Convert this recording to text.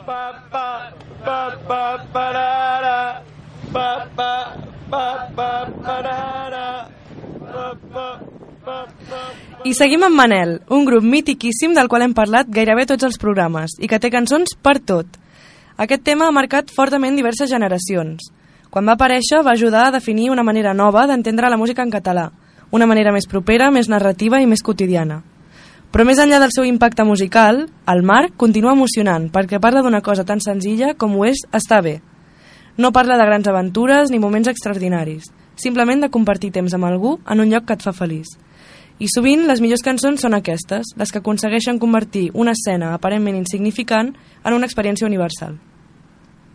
I seguim amb Manel, un grup mitiquíssim del qual hem parlat gairebé tots els programes i que té cançons per tot. Aquest tema ha marcat fortament diverses generacions. Quan va aparèixer va ajudar a definir una manera nova d'entendre la música en català, una manera més propera, més narrativa i més quotidiana. Però més enllà del seu impacte musical, el Marc continua emocionant perquè parla d'una cosa tan senzilla com ho és estar bé. No parla de grans aventures ni moments extraordinaris, simplement de compartir temps amb algú en un lloc que et fa feliç. I sovint les millors cançons són aquestes, les que aconsegueixen convertir una escena aparentment insignificant en una experiència universal.